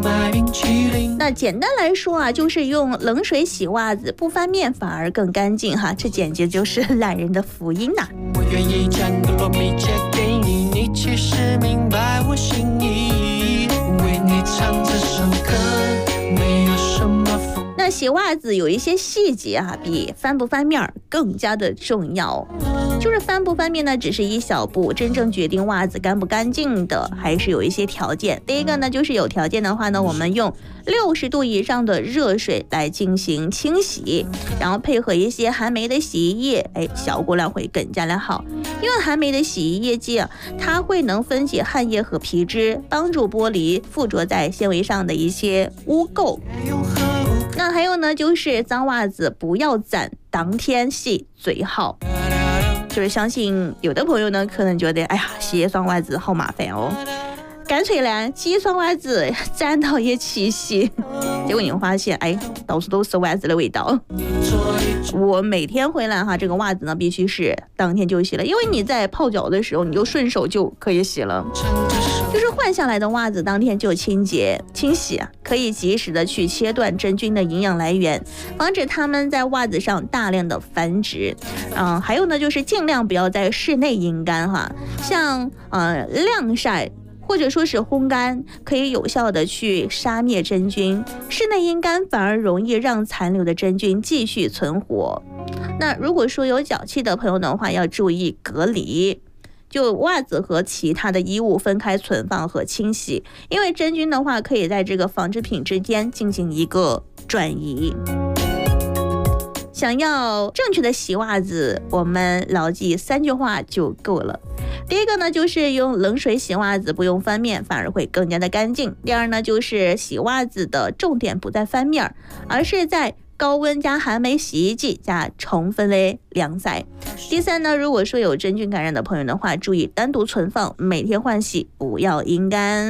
那简单来说啊，就是用冷水洗袜子不翻面反而更干净哈，这简直就是懒人的福音呐。 我愿意将个糯米借给你，你其实明白我心意，为你唱这首歌没有什么风。 那洗袜子有一些细节啊，比翻不翻面更加的重要。就是翻不翻面呢，只是一小步，真正决定袜子干不干净的还是有一些条件。第一个呢，就是有条件的话呢，我们用60度以上的热水来进行清洗，然后配合一些含酶的洗衣液，效果量会更加的好。因为含酶的洗衣液剂啊，它会能分解汗液和皮脂，帮助剥离附着在纤维上的一些污垢。那还有呢，就是脏袜子不要攒，当天洗最好。就是相信有的朋友呢，可能觉得，哎呀，洗一双袜子好麻烦哦，干脆呢，洗一双袜子沾到一起洗。结果你会发现，到处都是袜子的味道。我每天回来哈，这个袜子呢必须是当天就洗了，因为你在泡脚的时候，你就顺手就可以洗了。就是换下来的袜子当天就清洗，可以及时的去切断真菌的营养来源，防止它们在袜子上大量的繁殖。还有呢，就是尽量不要在室内阴干哈，像晾晒或者说是烘干，可以有效的去杀灭真菌。室内阴干反而容易让残留的真菌继续存活。那如果说有脚气的朋友的话，要注意隔离。就袜子和其他的衣物分开存放和清洗，因为真菌的话可以在这个纺织品之间进行一个转移。想要正确的洗袜子，我们牢记3句话就够了。第一个呢，就是用冷水洗袜子，不用翻面，反而会更加的干净。第二呢，就是洗袜子的重点不在翻面，而是在高温加含酶洗衣剂加充分的晾晒。第三呢，如果说有真菌感染的朋友的话，注意单独存放，每天换洗，不要阴干。